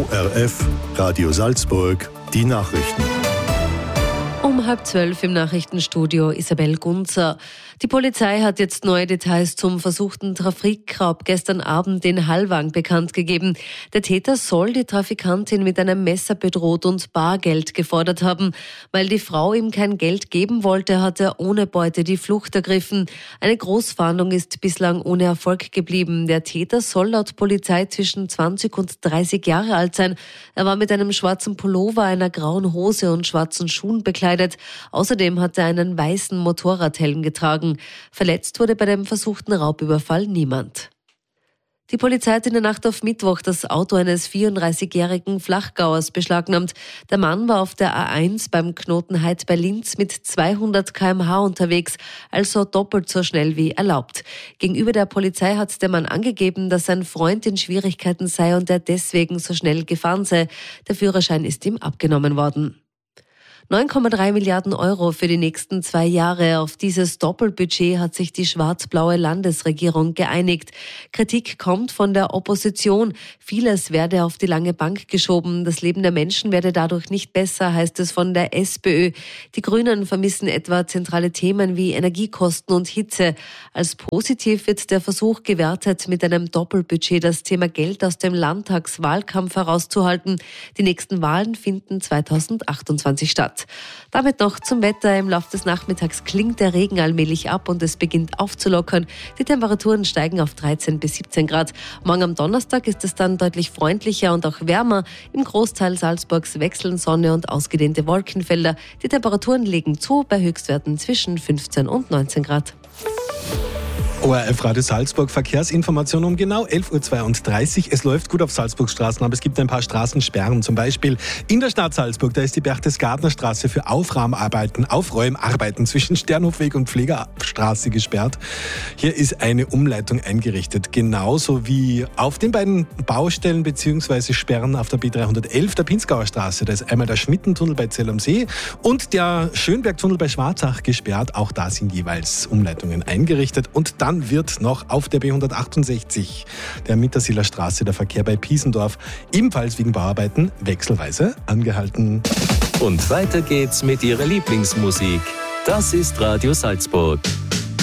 ORF, Radio Salzburg, die Nachrichten. Um 11:30 im Nachrichtenstudio Isabel Gunzer. Die Polizei hat jetzt neue Details zum versuchten Trafikraub gestern Abend in Hallwang bekannt gegeben. Der Täter soll die Trafikantin mit einem Messer bedroht und Bargeld gefordert haben. Weil die Frau ihm kein Geld geben wollte, hat er ohne Beute die Flucht ergriffen. Eine Großfahndung ist bislang ohne Erfolg geblieben. Der Täter soll laut Polizei zwischen 20 und 30 Jahre alt sein. Er war mit einem schwarzen Pullover, einer grauen Hose und schwarzen Schuhen bekleidet. Außerdem hat er einen weißen Motorradhelm getragen. Verletzt wurde bei dem versuchten Raubüberfall niemand. Die Polizei hat in der Nacht auf Mittwoch das Auto eines 34-jährigen Flachgauers beschlagnahmt. Der Mann war auf der A1 beim Knoten Heid bei Linz mit 200 km/h unterwegs, also doppelt so schnell wie erlaubt. Gegenüber der Polizei hat der Mann angegeben, dass sein Freund in Schwierigkeiten sei und er deswegen so schnell gefahren sei. Der Führerschein ist ihm abgenommen worden. 9,3 Milliarden Euro für die nächsten 2 Jahre. Auf dieses Doppelbudget hat sich die schwarz-blaue Landesregierung geeinigt. Kritik kommt von der Opposition. Vieles werde auf die lange Bank geschoben. Das Leben der Menschen werde dadurch nicht besser, heißt es von der SPÖ. Die Grünen vermissen etwa zentrale Themen wie Energiekosten und Hitze. Als positiv wird der Versuch gewertet, mit einem Doppelbudget das Thema Geld aus dem Landtagswahlkampf herauszuhalten. Die nächsten Wahlen finden 2028 statt. Damit noch zum Wetter. Im Laufe des Nachmittags klingt der Regen allmählich ab und es beginnt aufzulockern. Die Temperaturen steigen auf 13 bis 17 Grad. Morgen am Donnerstag ist es dann deutlich freundlicher und auch wärmer. Im Großteil Salzburgs wechseln Sonne und ausgedehnte Wolkenfelder. Die Temperaturen legen zu bei Höchstwerten zwischen 15 und 19 Grad. ORF Radio Salzburg, Verkehrsinformation um genau 11:32 Uhr. Es läuft gut auf Salzburgs Straßen, aber es gibt ein paar Straßensperren. Zum Beispiel in der Stadt Salzburg, da ist die Berchtesgadener-Straße für Aufräumarbeiten zwischen Sternhofweg und Pflegerstraße gesperrt. Hier ist eine Umleitung eingerichtet, genauso wie auf den beiden Baustellen bzw. Sperren auf der B311, der Pinzgauer Straße. Da ist einmal der Schmittentunnel bei Zell am See und der Schönbergtunnel bei Schwarzach gesperrt. Auch da sind jeweils Umleitungen eingerichtet. Und dann wird noch auf der B168, der Mittersiler Straße, der Verkehr bei Piesendorf, ebenfalls wegen Bauarbeiten wechselweise angehalten. Und weiter geht's mit Ihrer Lieblingsmusik. Das ist Radio Salzburg.